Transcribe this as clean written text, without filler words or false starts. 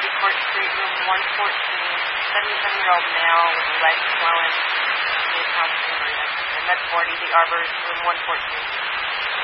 Court Street, room 114, 77-year-old male with legs swelling. The account's number, and that's 40, the Arbors, room 114.